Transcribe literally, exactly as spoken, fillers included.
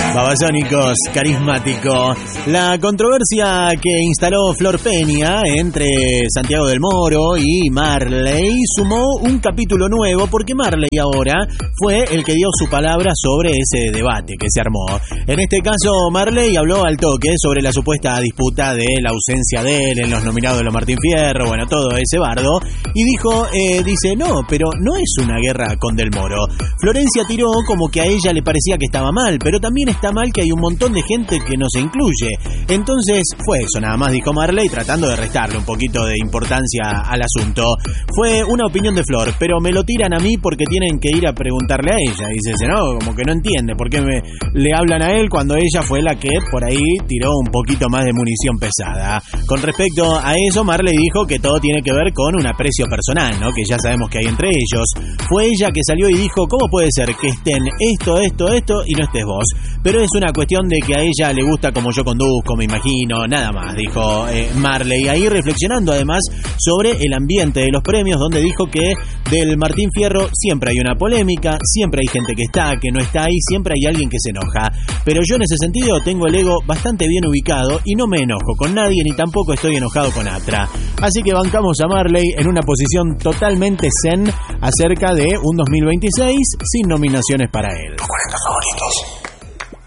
Babasónicos, carismático. La controversia que instaló Flor Peña entre Santiago del Moro y Marley sumó un capítulo nuevo porque Marley ahora fue el que dio su palabra sobre ese debate que se armó. En este caso, Marley habló al toque sobre la supuesta disputa de la ausencia de él en los nominados de los Martín Fierro, bueno, todo ese bardo, y dijo, eh, dice, no, pero no es una guerra con Del Moro. Florencia tiró como que a ella le parecía que estaba mal, pero también está mal que hay un montón de gente que no se incluye. Entonces fue eso, nada más dijo Marley, tratando de restarle un poquito de importancia al asunto. Fue una opinión de Flor, pero me lo tiran a mí porque tienen que ir a preguntarle a ella. Dice, no, como que no entiende por qué me, le hablan a él cuando ella fue la que por ahí tiró un poquito más de munición pesada. Con respecto a eso, Marley dijo que todo tiene que ver con un aprecio personal, ¿no? Que ya sabemos que hay entre ellos. Fue ella que salió y dijo, ¿cómo puede ser que estén esto, esto, esto y no estés vos? Pero es una cuestión de que a ella le gusta como yo conduzco, me imagino, nada más, dijo eh, Marley. Ahí reflexionando además sobre el ambiente de los premios, donde dijo que del Martín Fierro siempre hay una polémica, siempre hay gente que está, que no está ahí, siempre hay alguien que se enoja. Pero yo en ese sentido tengo el ego bastante bien ubicado y no me enojo con nadie ni tampoco estoy enojado con Atra. Así que bancamos a Marley en una posición totalmente zen acerca de un dos mil veintiséis sin nominaciones para él. Los cuarenta favoritos.